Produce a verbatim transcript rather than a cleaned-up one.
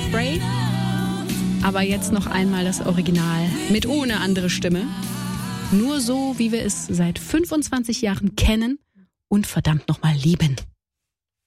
Hairspray. Aber jetzt noch einmal das Original mit ohne andere Stimme. Nur so, wie wir es seit fünfundzwanzig Jahren kennen und verdammt nochmal lieben.